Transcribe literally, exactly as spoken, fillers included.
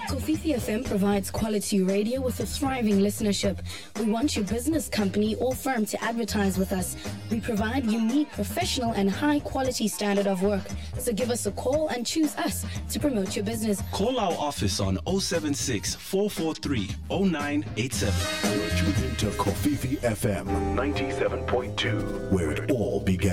Kofifi F M provides quality radio with a thriving listenership. We want your business, company, or firm to advertise with us. We provide unique, professional, and high-quality standard of work. So give us a call and choose us to promote your business. Call our office on oh seven six, four four three, oh nine eight seven. You're tuned into Kofifi F M ninety-seven point two, where it all began.